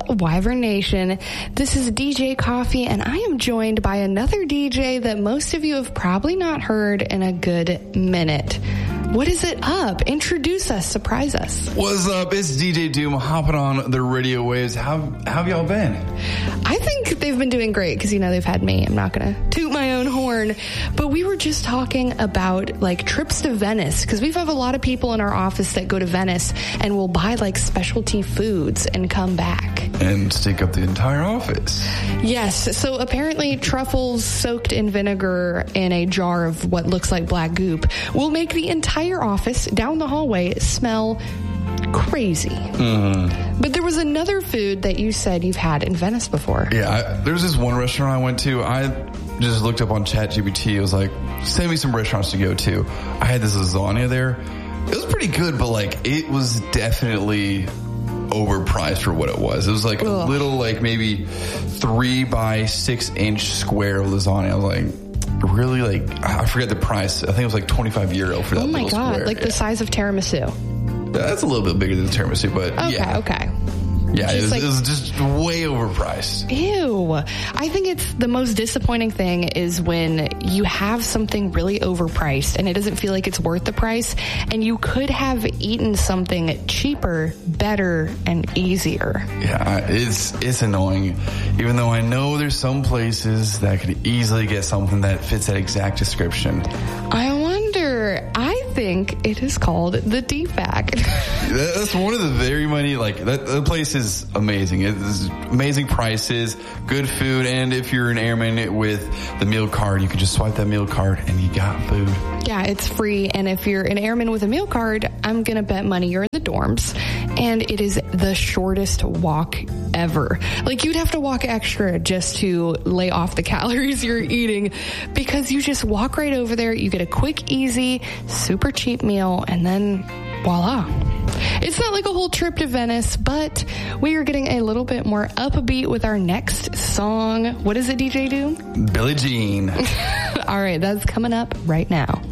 Wyvern Nation? This is DJ Coffee, and I am joined by another DJ that most of you have probably not heard in a good minute. What is it up? Introduce us, surprise us. What's up? It's DJ Doom hopping on the radio waves. How have y'all been? I think they've been doing great because, they've had me. I'm not going to toot my own horn. But we were just talking about, trips to Venice because we have a lot of people in our office that go to Venice and will buy, specialty foods and come back. And stick up the entire office. Yes. So apparently truffles soaked in vinegar in a jar of what looks like black goop will make the entire office down the hallway smell crazy. Mm-hmm. But there was another food that you said you've had in Venice before. Yeah, there was this one restaurant I went to. I just looked up on ChatGPT. It was like, send me some restaurants to go to. I had this lasagna there. It was pretty good, but it was definitely overpriced for what it was. It was a little maybe 3 by 6 inch square of lasagna. I was like, really, I forget the price. I think it was €25 for that. Oh my little God, square. The size of tiramisu. That's a little bit bigger than tiramisu, but okay. Yeah, it was just way overpriced. Ew. I think it's the most disappointing thing is when you have something really overpriced and it doesn't feel like it's worth the price, and you could have eaten something cheaper, better, and easier. Yeah, it's annoying. Even though I know there's some places that could easily get something that fits that exact description. I think it is called the DFAC. That's one of the very many, the place is amazing. It's amazing prices, good food, and if you're an airman with the meal card, you can just swipe that meal card and you got food. Yeah, it's free, and if you're an airman with a meal card, I'm going to bet money you're in the dorms, and it is the shortest walk ever. You'd have to walk extra just to lay off the calories you're eating because you just walk right over there, you get a quick, easy, super cheap meal, and then voila. It's not like a whole trip to Venice, but we are getting a little bit more upbeat with our next song. What is it, DJ Doom? Billie Jean. All right, that's coming up right now.